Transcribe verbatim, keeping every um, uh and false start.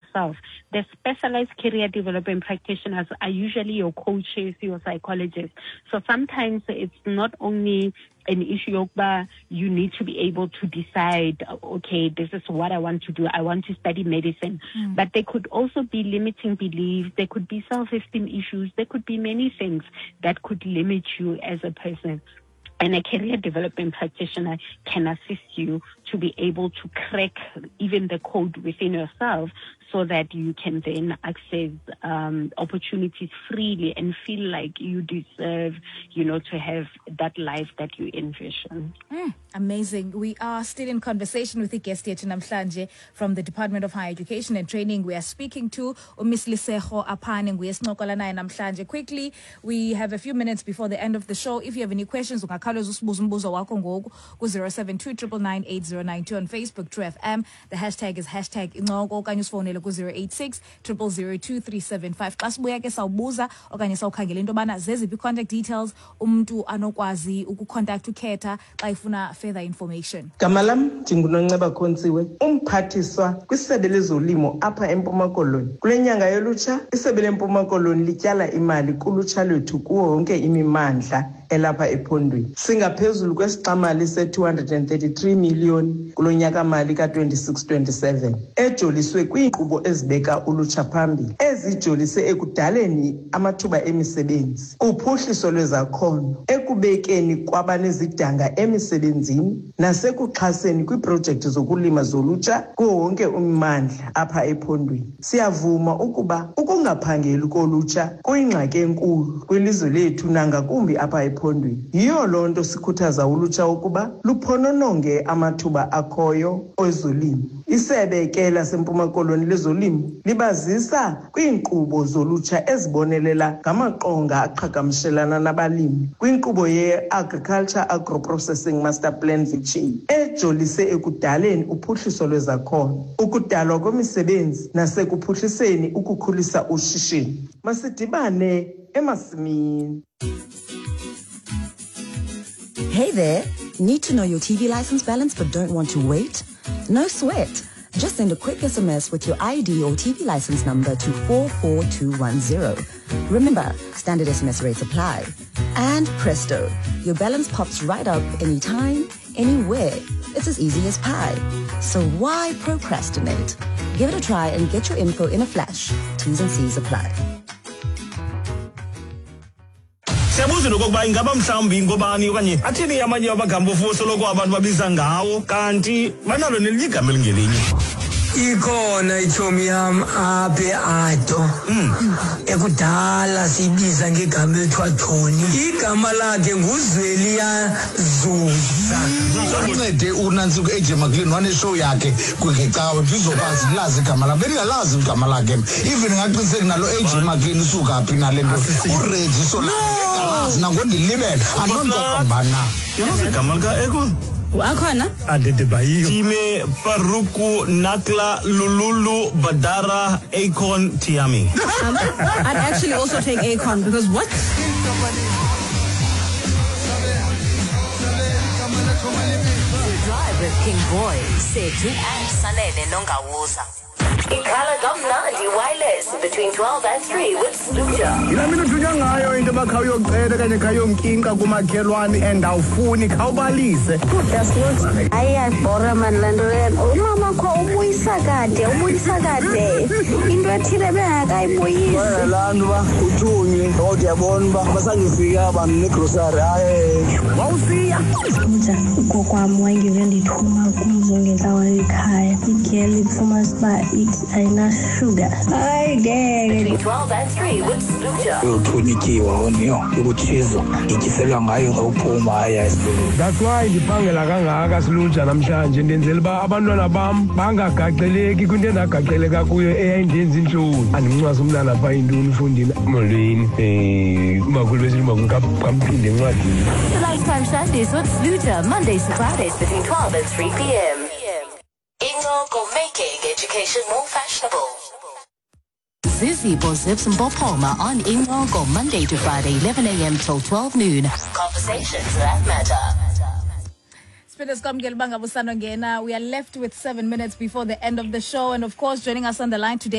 yourself. The specialized career development practitioners are usually your coaches, your psychologists. So sometimes it's not only an issue of uh, you need to be able to decide, okay, this is what I want to do. I want to study medicine. Mm. But there could also be limiting beliefs. There could be self-esteem issues. There could be many things that could limit you as a person. And a career development practitioner can assist you to be able to crack even the code within yourself so that you can then access um, opportunities freely and feel like you deserve, you know, to have that life that you envision. Mm, amazing. We are still in conversation with the guest here namhlanje from the Department of Higher Education and Training. We are speaking to Miss Lesego Aphane nguyesincokola naye namhlanje. Quickly, we have a few minutes before the end of the show. If you have any questions, ungakhawuleza usibuza umbuzo wakho ngoku ku zero seven two nine nine eight zero nine two on Facebook, True F M. The hashtag is hashtag Incoko okanye usifonele ku zero eight six zero zero zero two three seven five. Xa sibuya ke sawubuza okanye sawukhangela into bana zeziphi contact details umuntu anokwazi ukucontact ukhetha xa ifuna further information. Gamalam ndinguNonceba Khontsiwe, umphathiswa kwisebe lezolimo apha eMpuma Koloni. Kule nyanga yolutsha isebe leMpuma Koloni lityala imali kulutsha lwethu kuwo wonke imimandla elapha ephondweni. Singaphezulu kwesixamali se two hundred thirty-three million kulo nyaka mali ka twenty-six twenty-seven ejoliswe kwiinkqubo ezibeka ulutsha phambili ezijolise ekudaleni amathuba emisebenzi, uphuhliso lwezakhono, ekubekeni kwabanezidanga emisebenzini nasekuxhaseni kwiiprojekthi zokulima zolutsha kuwo wonke ummandla apha ephondweni. Siyavuma ukuba ukungaphangeli kolutsha kuyingxaki enkulu kwilizwe lethu nangakumbi apha ephondweni. Yiyo loo nto sikhuthaza ulutsha ukuba luphonononge amathuba akhoyo ezolimo. Isebe ke laseMpuma Koloni lezolimo libazisa kwiinkqubo zolutsha ezibonelela ngamaqonga aqhagamshelana nabalimi kwinkqubo ye-Agriculture Agro-Processing Master Plan V C A ejolise ekudaleni uphuhliso lwezakhono, ukudalwa kwemisebenzi nasekuphuhliseni ukukhulisa ushishino. Masidibane emasimini. Hey there, need to know your T V license balance but don't want to wait? No sweat. Just send a quick S M S with your I D or T V license number to four four two one zero. Remember, standard S M S rates apply. And presto, your balance pops right up anytime, anywhere. It's as easy as pie. So why procrastinate? Give it a try and get your info in a flash. T's and C's apply. Siyabuza ukuba ingaba mhlawumbi ngobani okanye athini amanye amagama ofuso lokho abantu babiza ngawo kanti banalo neligama elingelinye. Ikhona ichomi yam aphe Ado ekudala sibiza ngegama elithiwa Thoni. Igama lakhe nguZweliya Zuza. Uncede uNantsuku A J McLean waneshow yakhe kwiGecawe ndizokwazi lazi igama lakhe. Bengalazi igama lakhe. Even ngaqiniseka nalo A J McLean usuka phi nalento. Ureji sola. Nangondilibele anonzakambana. Yazi igama lika Eko. Wakhona adede bayiyo Time Paruku Nakla Lululu Badara Akon Tiami. um, I'd actually also take Akon because what? Drive with King Boy, Setu and Sanele Nongawuza. Ikhala Gumnandi Wireless between twelve and three with Sluja. Ila mina thunya ngayo into bakhayo yokucela kanye khayo mkinka kumakhelwane and awufuni khawubalise. Yasluja. Ayabhora man landweni. Umama kho ubuyisa kade, ubuyisa kade. Into ethile bengakayibuyisi. Abantu ba uthunye ngoba uyabona ba basangifika abantu negrocery hayi. Wawusiya. Sluja ugokwami wayengeke ndithuma kumzongeza ekhaya. Igeli ifuma siba ayina sugar. Ay ngeke. twelve and three with Sluja. Uthunyikiwa woniyo ukuthizo ikiselwa ngayo ngawuphuma haya. That's why ndiphangela kangaka Sluja namhlanje ndenzela ba abantwana bam bangagaxeleki kwinto endagaxeleka kuyo eyayindenza inhloni. Andinqwazi umntana pha intoni ufundile molweni eh umakhulu besilima kamphinde encwadini. Lifetime Sundays with Sluja, Mondays to Fridays between twelve and three p.m. Ingoko, making education more fashionable. Zizipho Zips and Bopoma on Ingoko, Monday to Friday, eleven a.m. till twelve noon. Conversations that matter. We are left with seven minutes before the end of the show, and of course, joining us on the line today